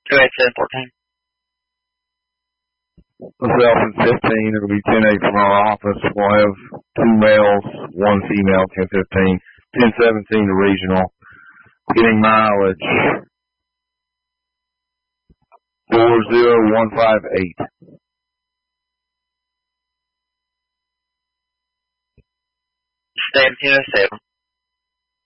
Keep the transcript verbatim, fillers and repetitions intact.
two eight seven fourteen. Myself and fifteen, it'll be ten eight from our office. We'll have two males, one female, ten fifteen. ten seventeen to regional. Getting mileage four zero one five eight. Seventeen oh seven.